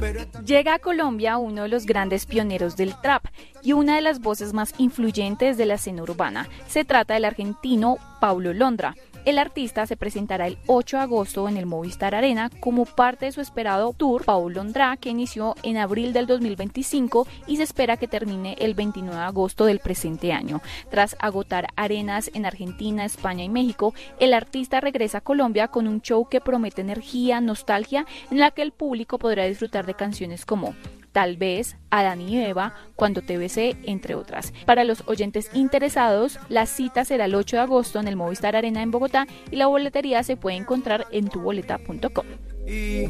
Llega a Colombia uno de los grandes pioneros del trap y una de las voces más influyentes de la escena urbana. Se trata del argentino Paulo Londra. El artista se presentará el 8 de agosto en el Movistar Arena como parte de su esperado tour Paulo Londra, que inició en abril del 2025 y se espera que termine el 29 de agosto del presente año. Tras agotar arenas en Argentina, España y México, el artista regresa a Colombia con un show que promete energía, nostalgia, en la que el público podrá disfrutar de canciones como Tal vez, Adán y Eva, Cuando te besé, entre otras. Para los oyentes interesados, la cita será el 8 de agosto en el Movistar Arena en Bogotá y la boletería se puede encontrar en tuboleta.com.